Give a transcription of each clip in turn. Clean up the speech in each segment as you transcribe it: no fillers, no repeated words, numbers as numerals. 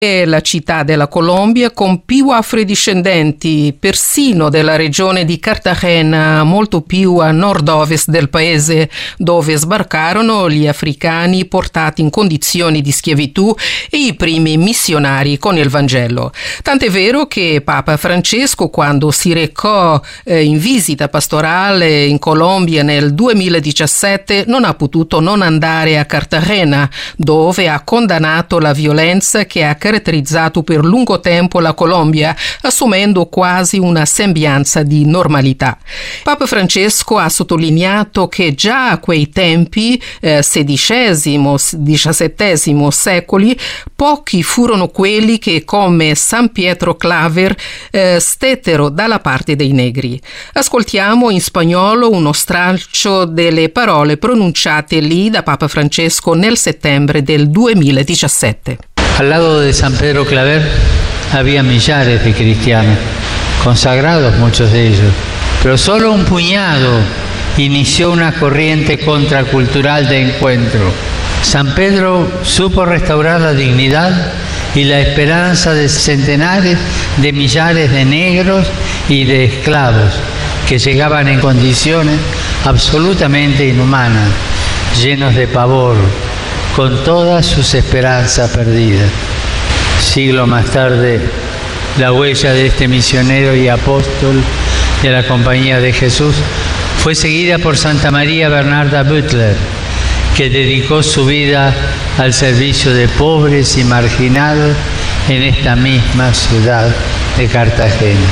È la città della Colombia con più afrodiscendenti, persino della regione di Cartagena, molto più a nord-ovest del paese, dove sbarcarono gli africani portati in condizioni di schiavitù e i primi missionari con il Vangelo. Tant'è vero che Papa Francesco, quando si recò in visita pastorale in Colombia nel 2017, non ha potuto non andare a Cartagena, dove ha condannato la violenza che ha caratterizzato per lungo tempo la Colombia, assumendo quasi una sembianza di normalità. Papa Francesco ha sottolineato che già a quei tempi, XVI-XVII secoli, pochi furono quelli che, come San Pietro Claver, stettero dalla parte dei negri. Ascoltiamo in spagnolo uno stralcio delle parole pronunciate lì da Papa Francesco nel settembre del 2017. Al lado de San Pedro Claver había millares de cristianos, consagrados muchos de ellos, pero solo un puñado inició una corriente contracultural de encuentro. San Pedro supo restaurar la dignidad y la esperanza de centenares de millares de negros y de esclavos que llegaban en condiciones absolutamente inhumanas, llenos de pavor, con todas sus esperanzas perdidas. Siglo más tarde, la huella de este misionero y apóstol de la Compañía de Jesús fue seguida por Santa María Bernarda Butler, que dedicó su vida al servicio de pobres y marginados en esta misma ciudad de Cartagena.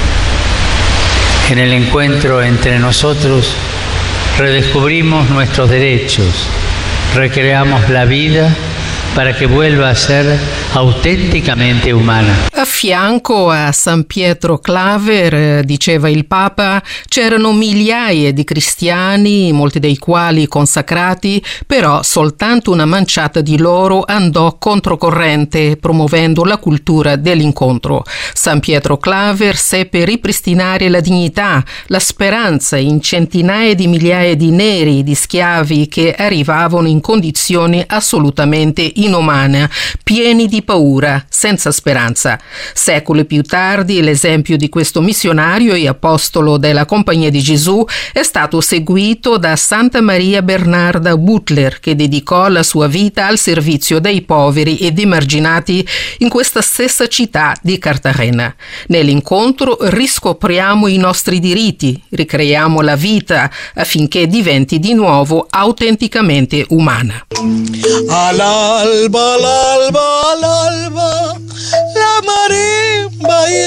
En el encuentro entre nosotros redescubrimos nuestros derechos, recreamos la vida para che vuelva a essere autenticamente umana. A fianco a San Pietro Claver, diceva il Papa, c'erano migliaia di cristiani, molti dei quali consacrati, però soltanto una manciata di loro andò controcorrente, promuovendo la cultura dell'incontro. San Pietro Claver seppe ripristinare la dignità, la speranza in centinaia di migliaia di neri, di schiavi che arrivavano in condizioni assolutamente inumane, pieni di paura, senza speranza. Secoli più tardi l'esempio di questo missionario e apostolo della Compagnia di Gesù è stato seguito da Santa Maria Bernarda Butler, che dedicò la sua vita al servizio dei poveri ed emarginati in questa stessa città di Cartagena. Nell'incontro riscopriamo i nostri diritti, ricreiamo la vita affinché diventi di nuovo autenticamente umana. Al alba, al alba, al alba,